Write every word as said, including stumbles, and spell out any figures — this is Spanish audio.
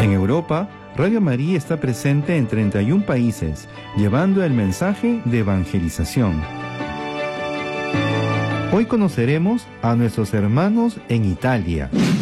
En Europa, Radio María está presente en treinta y un países, llevando el mensaje de evangelización. Hoy conoceremos a nuestros hermanos en Italia.